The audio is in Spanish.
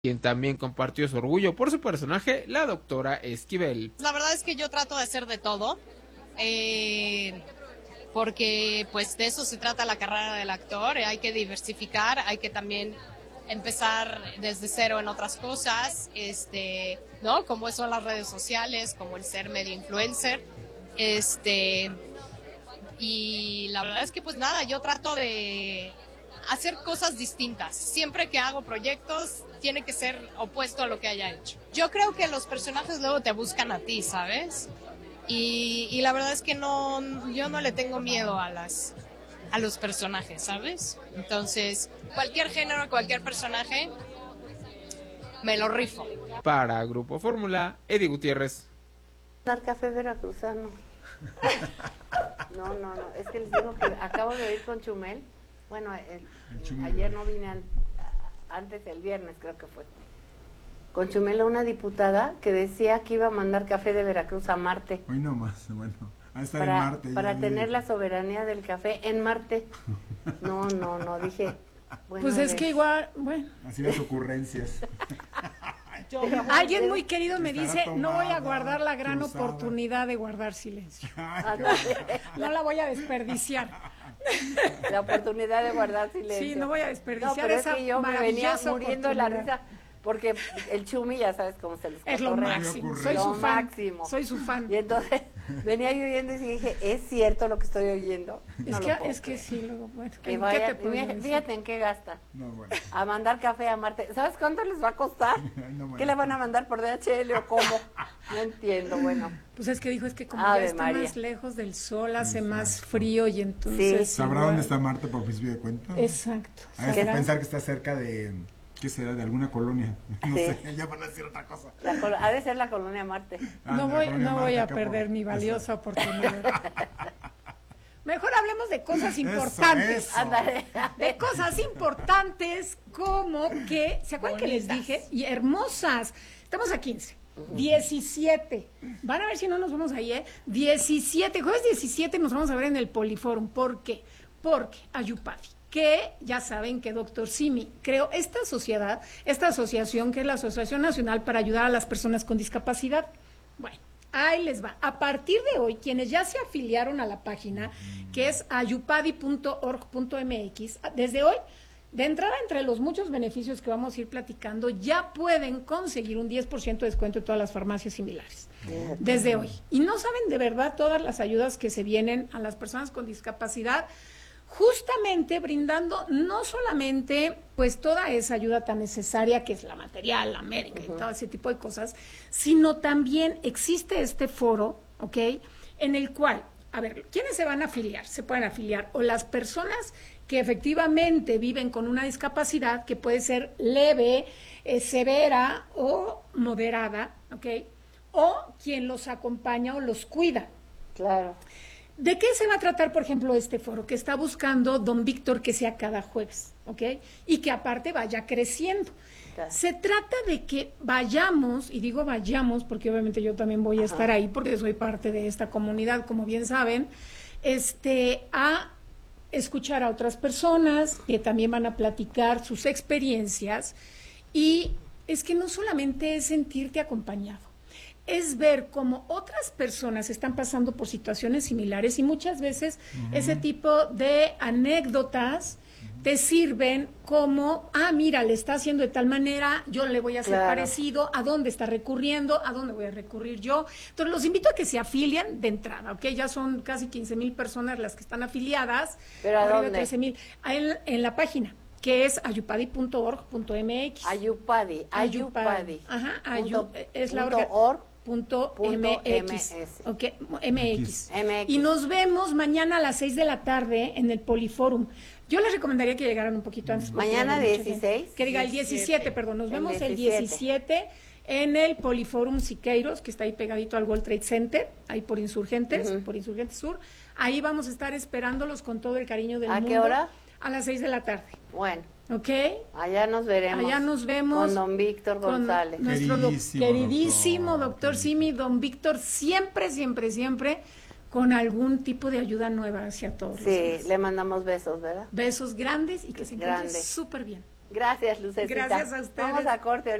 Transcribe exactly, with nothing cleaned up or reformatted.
quien también compartió su orgullo por su personaje, la doctora Esquivel. La verdad es que yo trato de hacer de todo, eh, porque pues de eso se trata la carrera del actor, hay que diversificar, hay que también empezar desde cero en otras cosas, este, ¿no? Como son las redes sociales, como el ser medio influencer, este, y la verdad es que pues nada, yo trato de hacer cosas distintas. Siempre que hago proyectos, tiene que ser opuesto a lo que haya hecho. Yo creo que los personajes luego te buscan a ti, ¿sabes? Y, y la verdad es que no, yo no le tengo miedo a las, a los personajes, ¿sabes? Entonces, cualquier género, cualquier personaje, me lo rifo. Para Grupo Fórmula, Eddie Gutiérrez. Dar café veracruzano. No, no, no, es que les digo que acabo de ir con Chumel. Bueno, el, el ayer no vine, an, antes el viernes creo que fue. Con Chumel, una diputada que decía que iba a mandar café de Veracruz a Marte. Hoy no más, bueno, a estar para, en Marte. Para tener la soberanía del café en Marte. No, no, no, dije... Bueno, pues es que igual, bueno. Así las ocurrencias. Alguien muy querido me dice, no voy a guardar la gran cruzada. oportunidad de guardar silencio. No la voy a desperdiciar. La oportunidad de guardar silencio. Sí, no voy a desperdiciar no, pero esa es que yo me venía muriendo de la risa. Porque el Chumi, ya sabes cómo se les es lo máximo, soy lo su fan, máximo. soy su fan. Y entonces venía yo oyendo y dije, ¿es cierto lo que estoy oyendo? No es, que, es que sí, luego, bueno, ¿en vaya, qué te fíjate, fíjate en qué gasta. No, bueno. A mandar café a Marte. ¿Sabes cuánto les va a costar? No, bueno. ¿Qué le van a mandar por D H L o cómo? No entiendo, bueno. Pues es que dijo, es que como Ave ya está María. Más lejos del sol, hace Exacto. Más frío y entonces... Sí. ¿Sabrá igual... dónde está Marte por principio de cuenta? Exacto. Hay que pensar que está cerca de... ¿Qué será? ¿De alguna colonia? No sí. sé, ya van a decir otra cosa. La col- ha de ser la colonia Marte. Ah, no voy, no voy a perder por... mi valiosa eso. oportunidad. Mejor hablemos de cosas importantes. Eso, eso. De cosas importantes como que, ¿se acuerdan Bonitas. Que les dije? Y hermosas. Estamos a quince. Uh-huh. diecisiete. Van a ver si no nos vamos ahí, ¿eh? diecisiete. Jueves diecisiete nos vamos a ver en el Poliforum. ¿Por qué? Porque Ayupadi, que ya saben que doctor Simi creó esta sociedad, esta asociación que es la Asociación Nacional para Ayudar a las Personas con Discapacidad. Bueno, ahí les va. A partir de hoy, quienes ya se afiliaron a la página, que es ayupadi punto org punto m x, desde hoy, de entrada entre los muchos beneficios que vamos a ir platicando, ya pueden conseguir un diez por ciento de descuento en todas las farmacias similares. Desde hoy. Y no saben de verdad todas las ayudas que se vienen a las personas con discapacidad, justamente brindando no solamente pues toda esa ayuda tan necesaria que es la material, la médica uh-huh. y todo ese tipo de cosas, sino también existe este foro, ¿ok? En el cual, a ver, ¿quiénes se van a afiliar? Se pueden afiliar o las personas que efectivamente viven con una discapacidad que puede ser leve, eh, severa o moderada, ¿ok? O quien los acompaña o los cuida. Claro. ¿De qué se va a tratar, por ejemplo, este foro? Que está buscando don Víctor que sea cada jueves, ¿ok? Y que aparte vaya creciendo. Claro. Se trata de que vayamos, y digo vayamos porque obviamente yo también voy a Ajá. estar ahí porque soy parte de esta comunidad, como bien saben, este, a escuchar a otras personas que también van a platicar sus experiencias, y es que no solamente es sentirte acompañado, es ver cómo otras personas están pasando por situaciones similares y muchas veces uh-huh. ese tipo de anécdotas uh-huh. te sirven como, ah, mira, le está haciendo de tal manera, yo le voy a hacer claro. parecido, ¿a dónde está recurriendo? ¿A dónde voy a recurrir yo? Entonces los invito a que se afilien de entrada, ¿ok? Ya son casi quince mil personas las que están afiliadas. ¿Pero a dónde? trece mil. En, en la página, que es ayupadi punto org punto m x. Ayupadi, Ayupadi. Ajá, ayu, es la orga, org. Punto, punto mx, ms. Okay, mx. mx. Y nos vemos mañana a las seis de la tarde en el Poliforum. Yo les recomendaría que llegaran un poquito antes. Mañana dieciséis. Que diga el diecisiete, perdón. Nos vemos el diecisiete en el Poliforum Siqueiros, que está ahí pegadito al World Trade Center, ahí por Insurgentes, uh-huh. por Insurgentes Sur. Ahí vamos a estar esperándolos con todo el cariño del mundo. ¿A qué hora? A las seis de la tarde. Bueno. ¿Ok? Allá nos veremos. Allá nos vemos. Con don Víctor González. Con nuestro queridísimo, do, queridísimo doctor, doctor Simi, don Víctor, siempre, siempre, siempre con algún tipo de ayuda nueva hacia todos. Sí, le mandamos besos, ¿verdad? Besos grandes y que se encuentre súper bien. Gracias, Lucecita. Gracias a ustedes. Vamos a corte.